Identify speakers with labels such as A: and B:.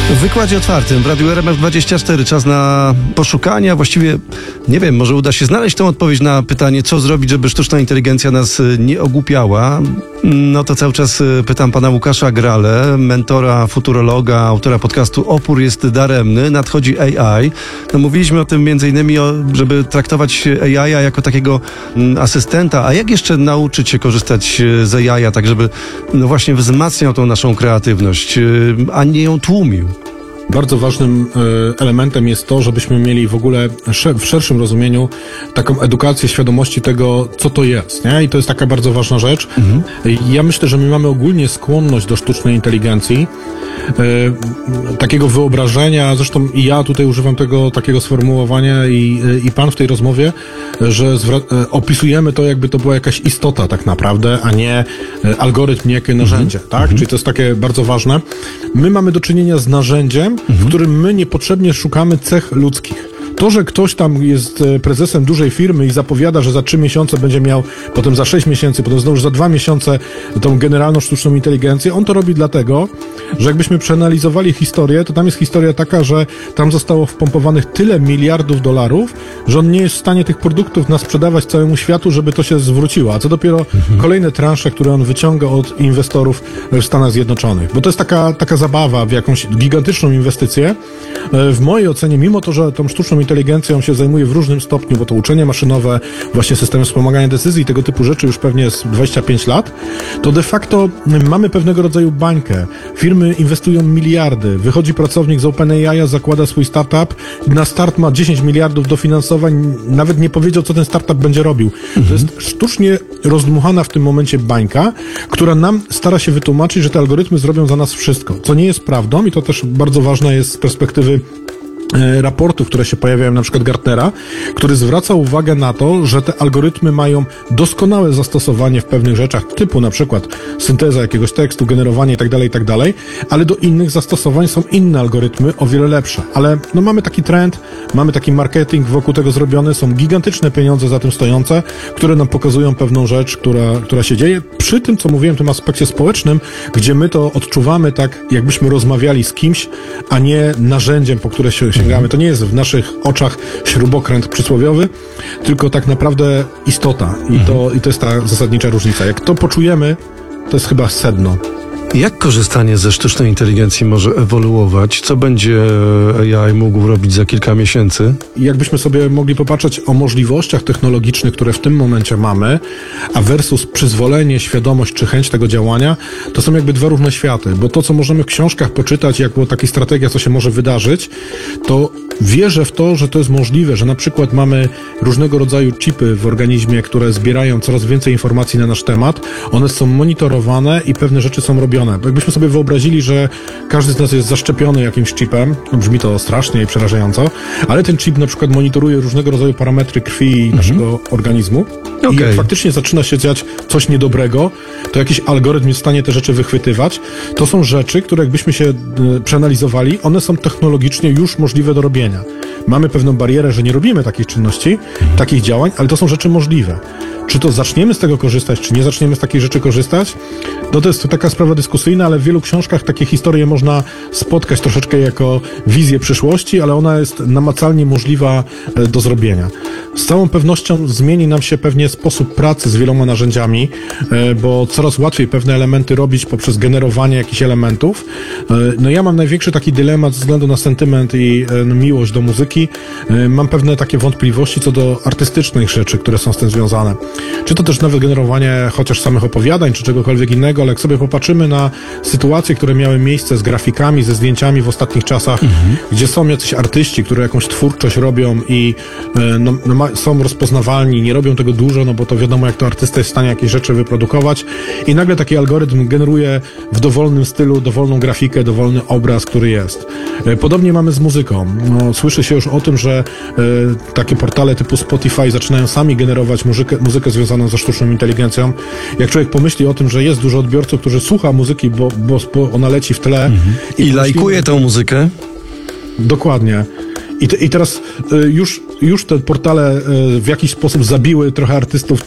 A: W wykładzie otwartym w Radiu RMF24 czas na poszukania. Właściwie, nie wiem, może uda się znaleźć tę odpowiedź na pytanie, co zrobić, żeby sztuczna inteligencja nas nie ogłupiała. No to cały czas pytam pana Łukasza Grale, mentora, futurologa, autora podcastu Opór jest daremny. Nadchodzi AI. No mówiliśmy o tym między innymi, żeby traktować AI jako takiego asystenta. A jak jeszcze nauczyć się korzystać z AI, tak żeby no właśnie wzmacniał tą naszą kreatywność, a nie ją tłumił?
B: Bardzo ważnym elementem jest to, żebyśmy mieli w ogóle w szerszym rozumieniu taką edukację świadomości tego, co to jest, nie? I to jest taka bardzo ważna rzecz. Ja myślę, że my mamy ogólnie skłonność do sztucznej inteligencji, takiego wyobrażenia, zresztą i ja tutaj używam tego takiego sformułowania i pan w tej rozmowie, że opisujemy to, jakby to była jakaś istota tak naprawdę, a nie algorytm, nie jakie narzędzie, tak? Czyli to jest takie bardzo ważne. My mamy do czynienia z narzędziem, w którym my niepotrzebnie szukamy cech ludzkich. To, że ktoś tam jest prezesem dużej firmy i zapowiada, że za 3 miesiące będzie miał, potem za 6 miesięcy, potem znowu za 2 miesiące tą generalną sztuczną inteligencję, on to robi dlatego, że jakbyśmy przeanalizowali historię, to tam jest historia taka, że tam zostało wpompowanych tyle miliardów dolarów, że on nie jest w stanie tych produktów sprzedawać całemu światu, żeby to się zwróciło. A co dopiero kolejne transze, które on wyciąga od inwestorów w Stanach Zjednoczonych. Bo to jest taka zabawa w jakąś gigantyczną inwestycję. W mojej ocenie, mimo to, że tą sztuczną inteligencją się zajmuje w różnym stopniu, bo to uczenie maszynowe, właśnie systemy wspomagania decyzji i tego typu rzeczy już pewnie jest 25 lat, to de facto mamy pewnego rodzaju bańkę. Firmy inwestują miliardy. Wychodzi pracownik z OpenAI, zakłada swój startup, na start ma 10 miliardów dofinansowań, nawet nie powiedział, co ten startup będzie robił. To jest sztucznie rozdmuchana w tym momencie bańka, która nam stara się wytłumaczyć, że te algorytmy zrobią za nas wszystko, co nie jest prawdą i to też bardzo ważne jest z perspektywy raportów, które się pojawiają, na przykład Gartnera, który zwraca uwagę na to, że te algorytmy mają doskonałe zastosowanie w pewnych rzeczach, typu na przykład synteza jakiegoś tekstu, generowanie itd., ale do innych zastosowań są inne algorytmy o wiele lepsze. Ale no mamy taki trend, mamy taki marketing wokół tego zrobiony, są gigantyczne pieniądze za tym stojące, które nam pokazują pewną rzecz, która się dzieje. Przy tym, co mówiłem, tym aspekcie społecznym, gdzie my to odczuwamy tak, jakbyśmy rozmawiali z kimś, a nie narzędziem, po które się sięgamy. To nie jest w naszych oczach śrubokręt przysłowiowy, tylko tak naprawdę istota. I to jest ta zasadnicza różnica. Jak to poczujemy, to jest chyba sedno.
A: Jak korzystanie ze sztucznej inteligencji może ewoluować? Co będzie AI mógł robić za kilka miesięcy?
B: Jakbyśmy sobie mogli popatrzeć o możliwościach technologicznych, które w tym momencie mamy, a versus przyzwolenie, świadomość czy chęć tego działania, to są jakby dwa różne światy. Bo to, co możemy w książkach poczytać, jak była taka strategia, co się może wydarzyć, to wierzę w to, że to jest możliwe, że na przykład mamy różnego rodzaju chipy w organizmie, które zbierają coraz więcej informacji na nasz temat. One są monitorowane i pewne rzeczy są robione. Jakbyśmy sobie wyobrazili, że każdy z nas jest zaszczepiony jakimś chipem, no brzmi to strasznie i przerażająco, ale ten chip na przykład monitoruje różnego rodzaju parametry krwi naszego organizmu i jak faktycznie zaczyna się dziać coś niedobrego, to jakiś algorytm jest w stanie te rzeczy wychwytywać. To są rzeczy, które jakbyśmy się przeanalizowali, one są technologicznie już możliwe do robienia. Mamy pewną barierę, że nie robimy takich czynności, takich działań, ale to są rzeczy możliwe. Czy to zaczniemy z tego korzystać, czy nie zaczniemy z takich rzeczy korzystać? No to jest taka sprawa dyskusyjna, ale w wielu książkach takie historie można spotkać troszeczkę jako wizję przyszłości, ale ona jest namacalnie możliwa do zrobienia. Z całą pewnością zmieni nam się pewnie sposób pracy z wieloma narzędziami, bo coraz łatwiej pewne elementy robić poprzez generowanie jakichś elementów. No ja mam największy taki dylemat ze względu na sentyment i miłość do muzyki. Mam pewne takie wątpliwości co do artystycznych rzeczy, które są z tym związane. Czy to też nawet generowanie chociaż samych opowiadań, czy czegokolwiek innego, ale jak sobie popatrzymy na sytuacje, które miały miejsce z grafikami, ze zdjęciami w ostatnich czasach, gdzie są jacyś artyści, które jakąś twórczość robią i są rozpoznawalni, nie robią tego dużo, no bo to wiadomo, jak to artysta jest w stanie jakieś rzeczy wyprodukować i nagle taki algorytm generuje w dowolnym stylu, dowolną grafikę, dowolny obraz, który jest. Podobnie mamy z muzyką. No, słyszy się już o tym, że takie portale typu Spotify zaczynają sami generować muzykę związaną ze sztuczną inteligencją. Jak człowiek pomyśli o tym, że jest dużo odbiorców, którzy słucha muzyki, bo ona leci w tle.
A: I lajkuje tę muzykę?
B: Dokładnie. I teraz już te portale w jakiś sposób zabiły trochę artystów